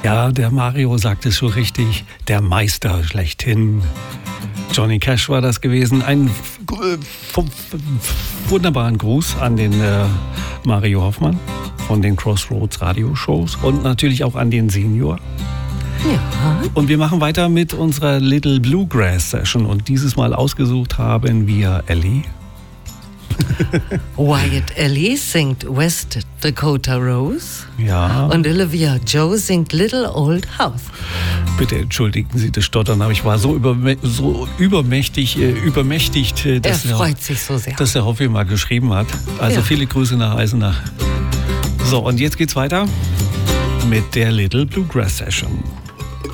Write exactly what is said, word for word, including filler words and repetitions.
Ja, der Mario sagt es schon richtig, der Meister schlechthin. Johnny Cash war das gewesen. Einen äh, wunderbaren Gruß an den äh, Mario Hoffmann von den Crossroads Radioshows und natürlich auch an den Senior. Ja. Und wir machen weiter mit unserer Little Bluegrass Session und dieses Mal ausgesucht haben wir Ellie. Wyatt Ellie singt West Dakota Rose. Ja. Und Olivia Joe singt Little Old House. Bitte entschuldigen Sie das Stottern, aber ich war so, übermä so übermächtig, äh, übermächtigt, äh, dass er freut der, sich so sehr. dass der Hoffi mal geschrieben hat. Also ja. viele Grüße nach Eisenach. So, und jetzt geht's weiter mit der Little Bluegrass Session.